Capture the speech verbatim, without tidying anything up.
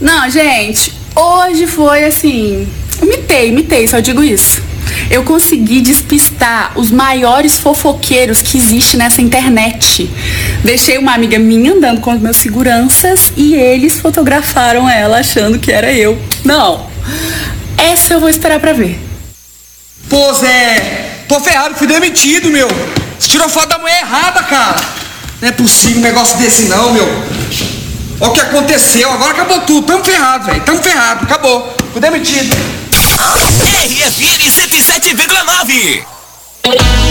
Não, gente, hoje foi assim... Imitei, imitei, só digo isso. Eu consegui despistar os maiores fofoqueiros que existe nessa internet. Deixei uma amiga minha andando com os meus seguranças e eles fotografaram ela achando que era eu. Não, essa eu vou esperar pra ver. Pô, Zé, tô ferrado, fui demitido, meu. Você tirou foto da mulher errada, cara. Não é possível um negócio desse não, meu. Olha o que aconteceu, agora acabou tudo. Tamo ferrado, velho, tamo ferrado, acabou. Fui demitido. R F M cento e sete vírgula nove.